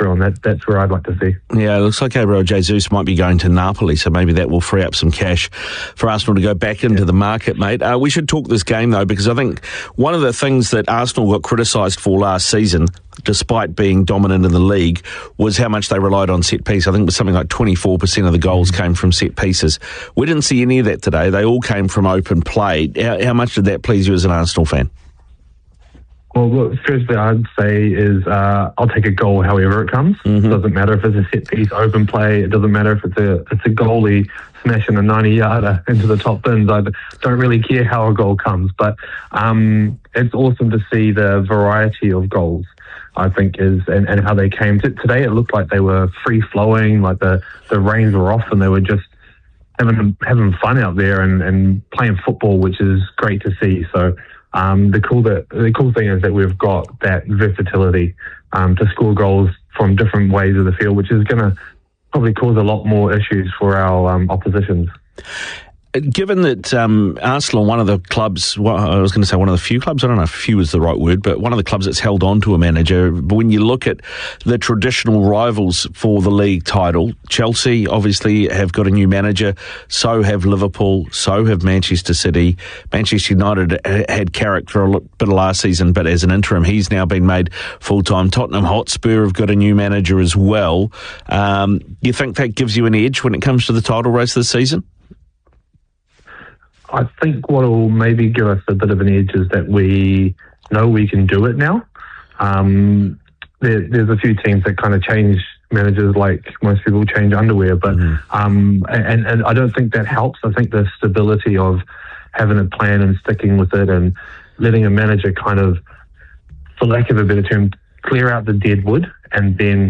through, and that's where I'd like to see. Yeah, it looks like Gabriel Jesus might be going to Napoli, so maybe that will free up some cash for Arsenal to go back into the market, mate. We should talk this game, though, because I think one of the things that Arsenal got criticised for last season, despite being dominant in the league, was how much they relied on set piece. I think it was something like 24% of the goals came from set pieces. We didn't see any of that today. They all came from open play. How much did that please you as an Arsenal fan? Well, look, firstly, I'd say is I'll take a goal however it comes. It doesn't matter if it's a set piece, open play. It doesn't matter if it's a goalie smashing a 90-yarder into the top bins. I don't really care how a goal comes, but it's awesome to see the variety of goals, I think, and how they came. Today it looked like they were free-flowing, like the reins were off and they were just having fun out there and playing football, which is great to see. So the cool thing is that we've got that versatility to score goals from different ways of the field, which is going to probably cause a lot more issues for our oppositions. Given that Arsenal are one of the clubs, well, I was going to say one of the few clubs, I don't know if few is the right word, but one of the clubs that's held on to a manager. But when you look at the traditional rivals for the league title, Chelsea obviously have got a new manager, so have Liverpool, so have Manchester City. Manchester United had Carrick for a bit of last season, but as an interim, he's now been made full-time. Tottenham Hotspur have got a new manager as well. You think that gives you an edge when it comes to the title race this season? I think what will maybe give us a bit of an edge is that we know we can do it now. There's a few teams that kind of change managers like most people change underwear, but and I don't think that helps. I think the stability of having a plan and sticking with it and letting a manager kind of, for lack of a better term, clear out the dead wood and then